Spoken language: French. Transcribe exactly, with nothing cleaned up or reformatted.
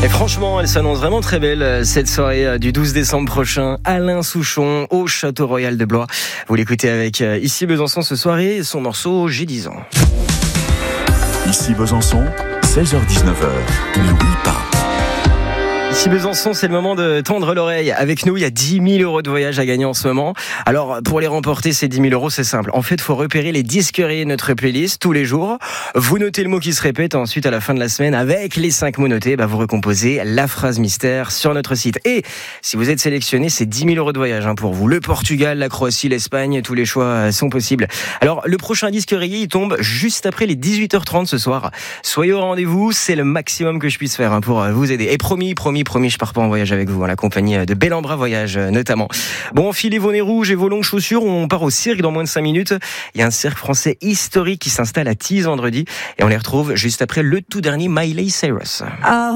Et franchement, elle s'annonce vraiment très belle, cette soirée du douze décembre prochain. Alain Souchon au Château Royal de Blois. Vous l'écoutez avec Ici Besançon ce soir et son morceau J'ai dix ans. Ici Besançon, seize heures dix-neuf heures. N'oublie pas. Ici Besançon, c'est le moment de tendre l'oreille. Avec nous, il y a dix mille euros de voyage à gagner en ce moment. Alors, pour les remporter, ces dix mille euros, c'est simple. En fait, il faut repérer les disqueries de notre playlist tous les jours. Vous notez le mot qui se répète. Ensuite, à la fin de la semaine, avec les cinq mots notés, bah, vous recomposez la phrase mystère sur notre site. Et si vous êtes sélectionné, c'est dix mille euros de voyage hein, pour vous. Le Portugal, la Croatie, l'Espagne, tous les choix sont possibles. Alors, le prochain disque rayé, il tombe juste après les dix-huit heures trente ce soir. Soyez au rendez-vous. C'est le maximum que je puisse faire hein, pour vous aider. Et promis, promis, promis, je pars pas en voyage avec vous, en la compagnie de Bellambra Voyage notamment. Bon, enfilez vos nez rouges et vos longues chaussures, on part au cirque dans moins de cinq minutes. Il y a un cirque français historique qui s'installe à Tees vendredi et on les retrouve juste après le tout dernier Miley Cyrus.